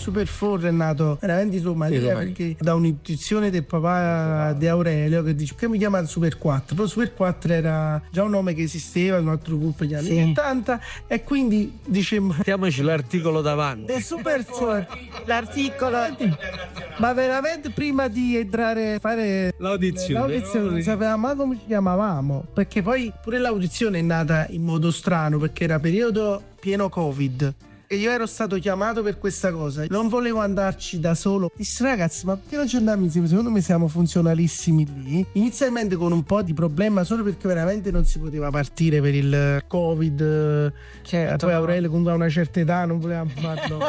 Super 4 è nato veramente in Somalia, perché da un'intuizione del papà di Aurelio che dice: che mi chiama Super 4? Però Super 4 era già un nome che esisteva in un altro gruppo negli anni 80, e quindi dicemmo: mettiamoci l'articolo davanti. The Super 4, l'articolo. Ma veramente prima di entrare a fare l'audizione non sapevamo come ci chiamavamo, perché poi pure l'audizione è nata in modo strano, perché era periodo pieno Covid e io ero stato chiamato per questa cosa, non volevo andarci da solo. Dissi: ragazzi, ma perché non ci andiamo insieme? Secondo me siamo funzionalissimi lì. Inizialmente con un po' di problema, solo perché veramente non si poteva partire per il Covid, certo. Poi Aurelio comunque a una certa età non volevamo farlo.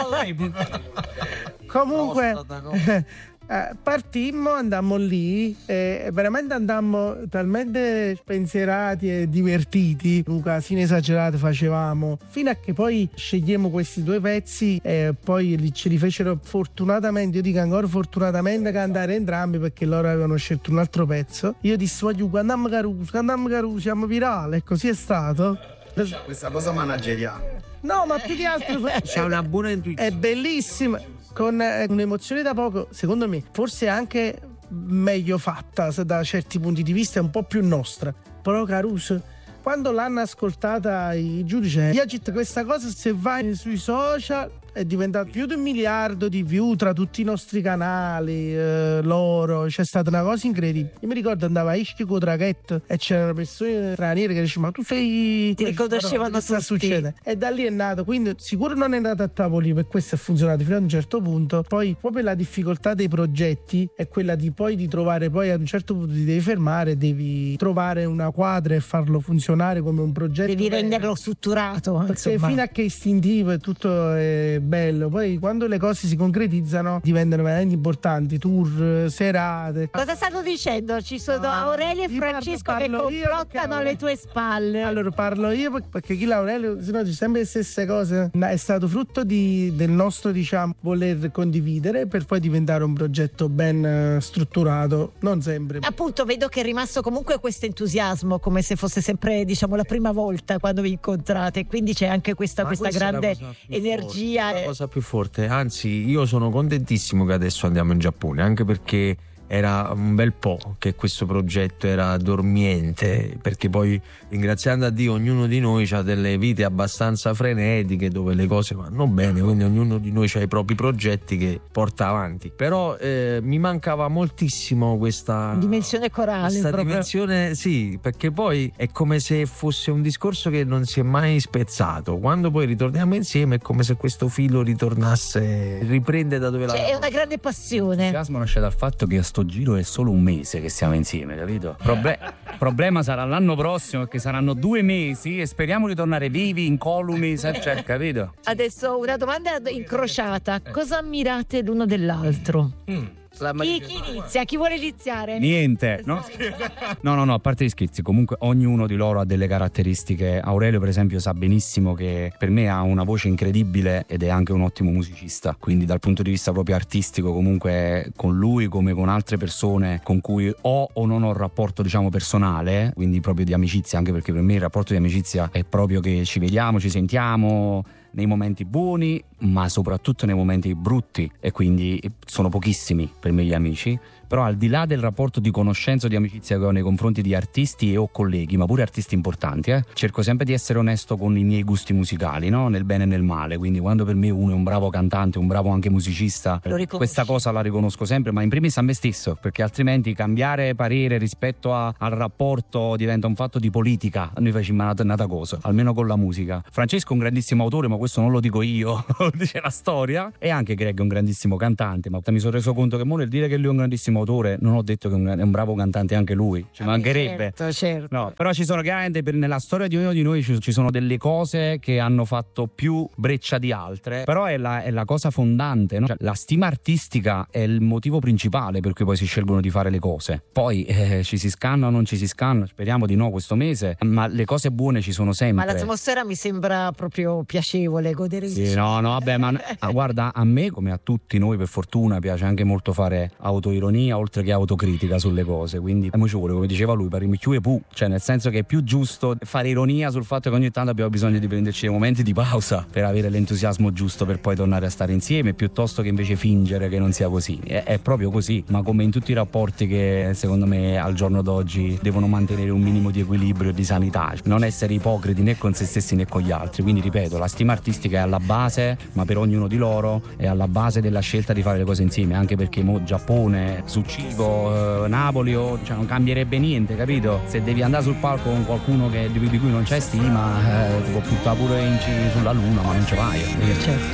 Comunque partimmo, andammo lì e veramente andammo talmente spensierati e divertiti, un casino esagerato facevamo, fino a che poi scegliemmo questi due pezzi e poi ci rifecero fortunatamente, io dico ancora fortunatamente, cantare entrambi, perché loro avevano scelto un altro pezzo. Io dissi: voglio cantammo Caruso, siamo virale, e così è stato. Questa cosa manageriale. No, ma più di altro c'è una buona intuizione, è bellissima, con un'emozione da poco, secondo me forse anche meglio fatta da certi punti di vista, è un po' più nostra. Però Caruso, quando l'hanno ascoltata i giudici, Yagit, questa cosa se vai sui social è diventato più di 1 miliardo di view tra tutti i nostri canali, loro, c'è stata una cosa incredibile. Io mi ricordo andavo a Ischia con traghetto e c'erano persone straniere che dicevano: ma tu sei, ti riconoscevano tutti. Sta succedendo? E da lì è nato, quindi sicuro non è nato a tavoli, per questo è funzionato fino a un certo punto. Poi proprio la difficoltà dei progetti è quella di trovare, poi a un certo punto ti devi fermare, devi trovare una quadra e farlo funzionare come un progetto, devi renderlo strutturato, perché insomma. fino a che è istintivo e tutto è bello, poi quando le cose si concretizzano diventano veramente importanti, tour, serate. Cosa stanno dicendo? Ci sono Aurelio e Francesco che complottano alle tue spalle. Allora parlo io perché chi l'Aurelio, se no c'è sempre le stesse cose, è stato frutto del nostro, diciamo, voler condividere per poi diventare un progetto ben strutturato, non sempre. Appunto, vedo che è rimasto comunque questo entusiasmo, come se fosse sempre, diciamo, la prima volta quando vi incontrate, quindi c'è anche questa grande energia. La cosa più forte, anzi io sono contentissimo che adesso andiamo in Giappone, anche perché era un bel po' che questo progetto era dormiente, perché poi, ringraziando a Dio, ognuno di noi ha delle vite abbastanza frenetiche dove le cose vanno bene, quindi ognuno di noi ha i propri progetti che porta avanti. Però mi mancava moltissimo questa dimensione corale, questa dimensione, sì, perché poi è come se fosse un discorso che non si è mai spezzato. Quando poi ritorniamo insieme è come se questo filo riprende da dove è una grande passione. L'entusiasmo nasce dal fatto che a sto giro è solo un mese che siamo insieme, capito? Problema sarà l'anno prossimo, che saranno 2 mesi e speriamo di tornare vivi, incolumi, cioè, capito? Adesso una domanda incrociata: cosa ammirate l'uno dell'altro? Chi inizia? Chi vuole iniziare? Niente, no? No, a parte gli scherzi, comunque ognuno di loro ha delle caratteristiche. Aurelio, per esempio, sa benissimo che per me ha una voce incredibile ed è anche un ottimo musicista, quindi dal punto di vista proprio artistico, comunque con lui come con altre persone con cui ho o non ho un rapporto, diciamo, personale, quindi proprio di amicizia, anche perché per me il rapporto di amicizia è proprio che ci vediamo, ci sentiamo nei momenti buoni, ma soprattutto nei momenti brutti, e quindi sono pochissimi per me gli amici. Però al di là del rapporto di conoscenza o di amicizia che ho nei confronti di artisti e o colleghi, ma pure artisti importanti, cerco sempre di essere onesto con i miei gusti musicali, no? Nel bene e nel male. Quindi quando per me uno è un bravo cantante, un bravo anche musicista, questa cosa la riconosco sempre, ma in primis a me stesso, perché altrimenti cambiare parere rispetto al rapporto diventa un fatto di politica. Noi facciamo una cosa, almeno con la musica. Francesco è un grandissimo autore, ma questo non lo dico io, lo dice la storia. E anche Greg è un grandissimo cantante, ma mi sono reso conto che nel dire che lui è un grandissimo autore non ho detto che è un bravo cantante anche lui, ci mancherebbe. Certo. No, però ci sono chiaramente nella storia di ognuno di noi ci sono delle cose che hanno fatto più breccia di altre, però è la cosa fondante, no? Cioè, la stima artistica è il motivo principale per cui poi si scelgono di fare le cose. Poi ci si scanna o non ci si scanna, speriamo di no questo mese, ma le cose buone ci sono sempre. Ma l'atmosfera mi sembra proprio piacevole, godere. Sì, no, vabbè, ma guarda, a me come a tutti noi per fortuna piace anche molto fare autoironia oltre che autocritica sulle cose, quindi ci vuole, come diceva lui, per i pu, cioè nel senso che è più giusto fare ironia sul fatto che ogni tanto abbiamo bisogno di prenderci dei momenti di pausa per avere l'entusiasmo giusto per poi tornare a stare insieme, piuttosto che invece fingere che non sia così. È proprio così, ma come in tutti i rapporti che secondo me al giorno d'oggi devono mantenere un minimo di equilibrio e di sanità, non essere ipocriti né con se stessi né con gli altri. Quindi ripeto, la stima artistica è alla base, ma per ognuno di loro è alla base della scelta di fare le cose insieme, anche perché Giappone su cibo, Napoli, cioè non cambierebbe niente, capito? Se devi andare sul palco con qualcuno di cui non c'è stima, ti può buttare pure sulla luna, ma non ci vai. Certo.